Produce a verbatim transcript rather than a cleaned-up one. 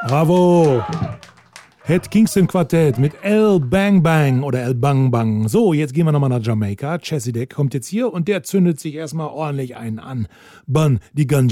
Bravo! Het Kingston Quartett mit El Bang Bang oder El Bang Bang. So, jetzt gehen wir nochmal nach Jamaika. Chesideck kommt jetzt hier und der zündet sich erstmal ordentlich einen an. Bun, die Ganja.